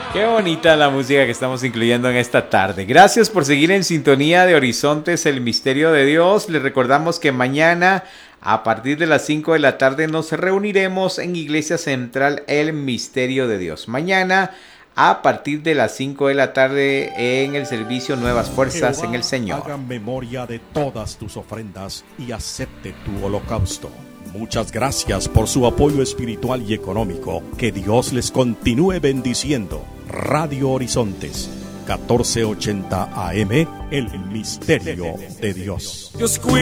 Qué bonita la música que estamos incluyendo en esta tarde. Gracias por seguir en sintonía de Horizontes, el Misterio de Dios. Les recordamos que mañana a partir de las 5 de la tarde nos reuniremos en Iglesia Central El Misterio de Dios. Mañana a partir de las 5 de la tarde en el servicio Nuevas Fuerzas Jehová en el Señor. Haga memoria de todas tus ofrendas y acepte tu holocausto. Muchas gracias por su apoyo espiritual y económico. Que Dios les continúe bendiciendo. Radio Horizontes, 1480 AM, el Misterio de Dios.